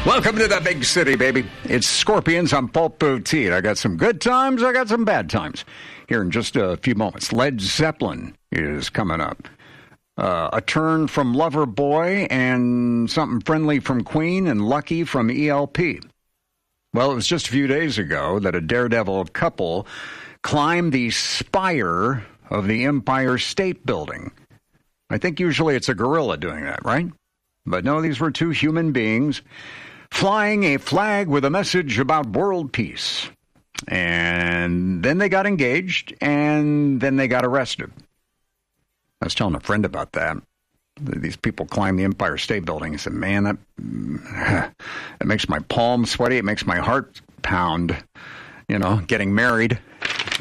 Welcome to the big city, baby. It's Scorpions on Pulp Boutique. I got some good times, I got some bad times. Here in just a few moments, Led Zeppelin is coming up. A turn from Loverboy and something friendly from Queen and Lucky from ELP. Well, it was just a few days ago that a daredevil couple climbed the spire of the Empire State Building. I think usually it's a gorilla doing that, right? But no, these were two human beings flying a flag with a message about world peace. And then they got engaged, and then they got arrested. I was telling a friend about that. These people climb the Empire State Building. He said, man, that makes my palms sweaty. It makes my heart pound, getting married.